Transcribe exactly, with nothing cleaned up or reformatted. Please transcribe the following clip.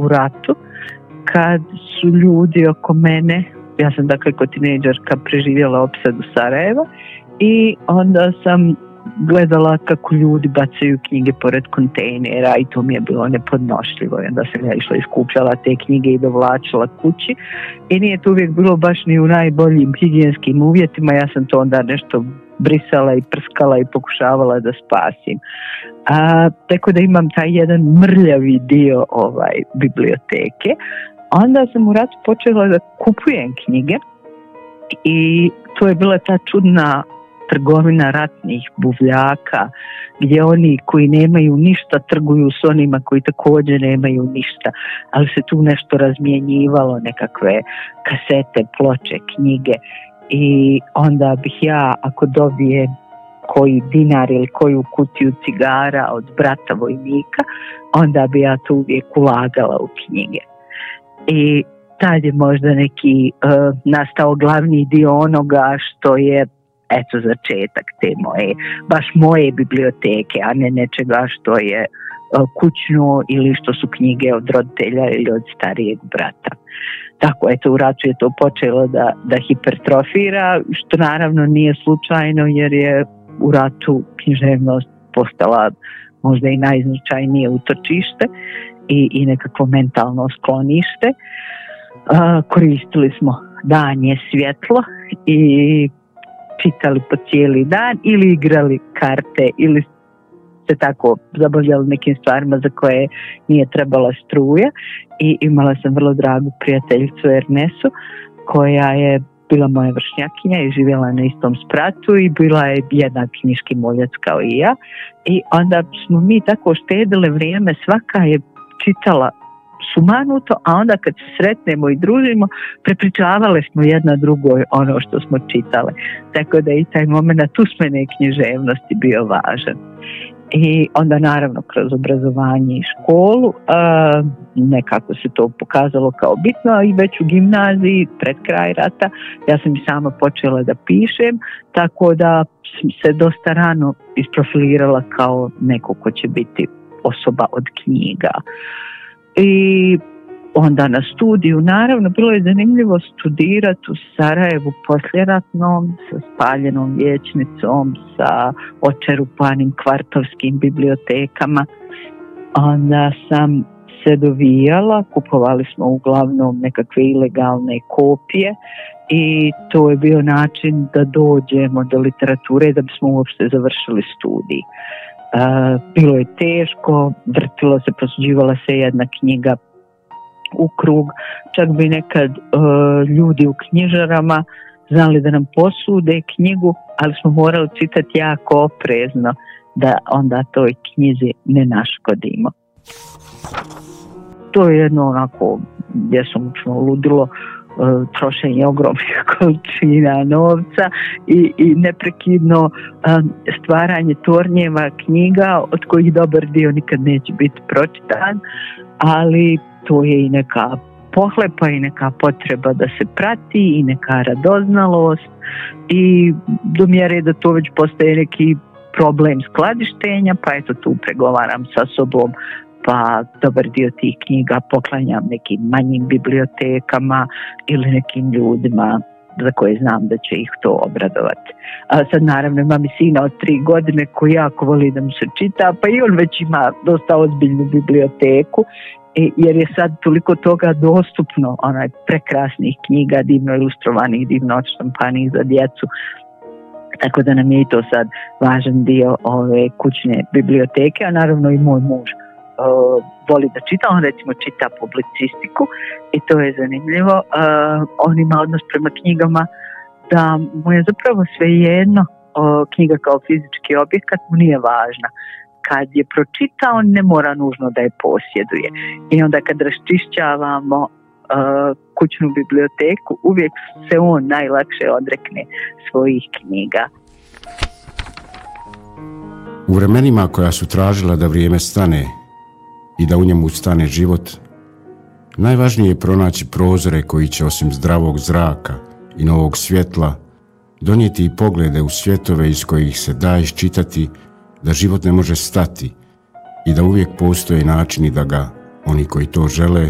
u ratu, kad su ljudi oko mene, ja sam dakle kao tinejdžerka preživjela opsadu Sarajeva, i onda sam gledala kako ljudi bacaju knjige pored kontejnera i to mi je bilo nepodnošljivo. I onda sam ja išla i skupljala te knjige i dovlačila kući i nije to uvijek bilo baš ni u najboljim higijenskim uvjetima. Ja sam to onda nešto brisala i prskala i pokušavala da spasim. A, tako da imam taj jedan mrljavi dio ovaj biblioteke. Onda sam u ratu počela da kupujem knjige i to je bila ta čudna trgovina ratnih buvljaka, gdje oni koji nemaju ništa trguju s onima koji također nemaju ništa, ali se tu nešto razmjenjivalo, nekakve kasete, ploče, knjige, i onda bih ja, ako dobijem koji dinar ili koju kutiju cigara od brata vojnika, onda bi ja to uvijek ulagala u knjige. I tad je možda neki uh, nastao glavni dio onoga što je eto začetak te moje, baš moje biblioteke, a ne nečega što je uh, kućno ili što su knjige od roditelja ili od starijeg brata. Tako, eto, u ratu je to počelo da, da hipertrofira, što naravno nije slučajno, jer je u ratu književnost postala možda i najznačajnije utočište i, i nekako mentalno sklonište. Uh, koristili smo danje svjetlo i čitali po cijeli dan ili igrali karte ili se tako zabavljali nekim stvarima za koje nije trebala struja. I imala sam vrlo dragu prijateljicu Ernesu koja je bila moja vršnjakinja i živjela na istom spratu i bila je jednak knjiški moljac kao i ja. I onda smo mi tako štedile vrijeme, svaka je čitala sumanuto, a onda kad se sretnemo i družimo, prepričavale smo jedna drugoj ono što smo čitale. Tako da i taj moment usmene književnosti bio važan. I onda naravno kroz obrazovanje i školu a, nekako se to pokazalo kao bitno, i već u gimnaziji pred kraj rata ja sam i sama počela da pišem, tako da sam se dosta rano isprofilirala kao neko ko će biti osoba od knjiga. I onda na studiju, naravno, bilo je zanimljivo studirati u Sarajevu poslijeratnom, sa spaljenom vijećnicom, sa očerupanim kvartovskim bibliotekama. Onda sam se dovijala, kupovali smo uglavnom nekakve ilegalne kopije i to je bio način da dođemo do literature da bismo uopšte završili studij. Uh, bilo je teško, vrtilo se, prosuđivala se jedna knjiga u krug, čak bi nekad uh, ljudi u knjižarama znali da nam posude knjigu, ali smo morali čitati jako oprezno da onda toj knjizi ne naškodimo. To je jedno onako bjesomučno ludilo, uh, trošenje ogromnih količina novca i, i neprekidno um, stvaranje tornjeva knjiga od kojih dobar dio nikad neće biti pročitan, ali to je i neka pohlepa i neka potreba da se prati i neka radoznalost, i do mjere da to već postaje neki problem skladištenja, pa eto tu pregovaram sa sobom, pa dobar dio tih knjiga poklanjam nekim manjim bibliotekama ili nekim ljudima za koje znam da će ih to obradovati. A sad naravno imam i sina od tri godine koji jako voli da mu se čita, pa i on već ima dosta ozbiljnu biblioteku, jer je sad toliko toga dostupno, onaj prekrasnih knjiga, divno ilustrovanih, divno odštampanih za djecu. Tako da nam je i to sad važan dio ove kućne biblioteke, a naravno i moj muž uh, voli da čita, on recimo čita publicistiku i to je zanimljivo. Uh, on ima odnos prema knjigama da mu je zapravo svejedno, uh, knjiga kao fizički objekat mu nije važna. Kad je pročita, on ne mora nužno da je posjeduje. I onda kad raščišćavamo uh, kućnu biblioteku, uvijek se on najlakše odrekne svojih knjiga. U vremenima koja su tražila da vrijeme stane i da u njemu stane život, najvažnije je pronaći prozore koji će osim zdravog zraka i novog svjetla donijeti i poglede u svjetove iz kojih se da iščitati da život ne može stati i da uvijek postoje načini da ga, oni koji to žele,